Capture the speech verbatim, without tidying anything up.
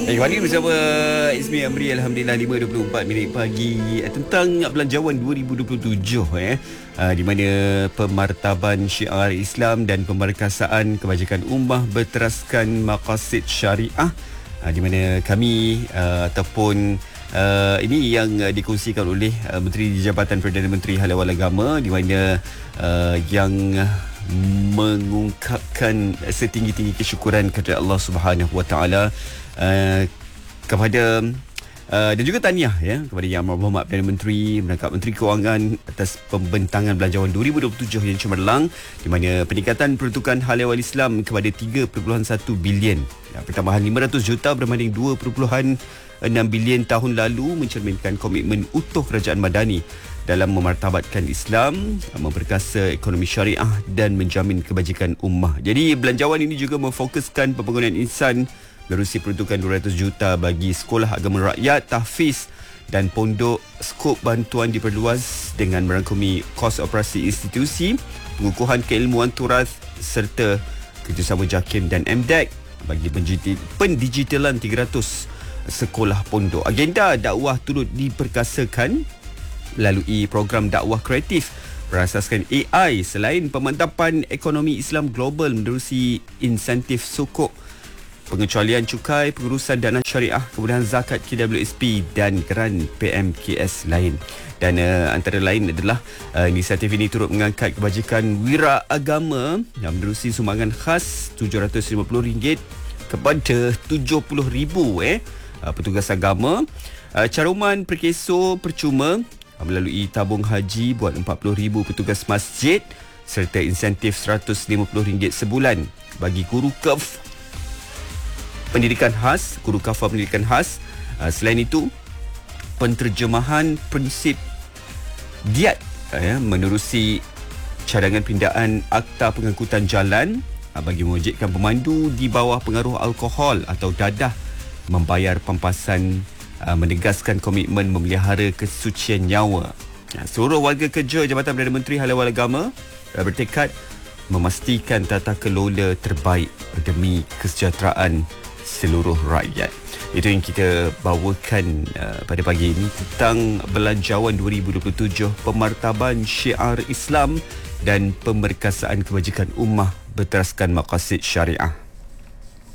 Eh, kembali bersama Ismi Amri. Alhamdulillah lima dua puluh empat minit pagi eh, tentang Belanjawan dua ribu dua puluh tujuh eh, uh, di mana pemartaban syiar Islam dan pemerkasaan kebajikan ummah berteraskan maqasid syariah, uh, di mana kami uh, ataupun Uh, ini yang uh, dikongsikan oleh uh, Menteri di Jabatan Perdana Menteri Hal Ehwal Agama, di mana uh, yang mengungkapkan setinggi-tinggi kesyukuran kepada Allah Subhanahu Wa Taala uh, kepada uh, dan juga tahniah ya kepada Yang Amat Berhormat Perdana Menteri, Merangkap Menteri Kewangan atas pembentangan Belanjawan dua ribu dua puluh tujuh yang cemerlang, di mana peningkatan peruntukan Hal Ehwal Islam kepada tiga perpuluhan satu bilion, ya, pertambahan lima ratus juta berbanding dua perpuluhan enam bilion tahun lalu, mencerminkan komitmen utuh Kerajaan Madani dalam memartabatkan Islam, memperkasa ekonomi syariah dan menjamin kebajikan ummah. Jadi belanjawan ini juga memfokuskan pembangunan insan menerusi peruntukan dua ratus juta bagi sekolah agama rakyat, tahfiz dan pondok. Skop bantuan diperluas dengan merangkumi kos operasi institusi, pengukuhan keilmuan turas serta kerjasama JAKIM dan M D E C bagi pendigitalan tiga ratus sekolah pondok. Agenda dakwah turut diperkasakan melalui program dakwah kreatif berasaskan A I selain pemantapan ekonomi Islam global menerusi insentif sukuk, pengecualian cukai, pengurusan dana syariah, kemudahan zakat K W S P dan geran P M K S lain. Dan uh, antara lain adalah uh, inisiatif ini turut mengangkat kebajikan wira agama yang menerusi sumbangan khas tujuh ratus lima puluh ringgit kepada tujuh puluh ribu eh Uh, petugas agama, uh, caruman perkeso percuma uh, melalui tabung haji buat empat puluh ribu petugas masjid, serta insentif seratus lima puluh ringgit sebulan bagi guru kaf pendidikan khas, guru kafah pendidikan khas. Uh, selain itu, penterjemahan prinsip diat uh, ya, menerusi cadangan pindaan akta pengangkutan jalan uh, bagi mewajibkan pemandu di bawah pengaruh alkohol atau dadah membayar pampasan, uh, menegaskan komitmen memelihara kesucian nyawa. Ya, seluruh warga kerja Jabatan Perdana Menteri Hal Ehwal Agama uh, bertekad memastikan tata kelola terbaik demi kesejahteraan seluruh rakyat. Itu yang kita bawakan uh, pada pagi ini tentang Belanjawan dua ribu dua puluh tujuh, pemartaban syiar Islam dan pemerkasaan kebajikan ummah berteraskan maqasid syariah.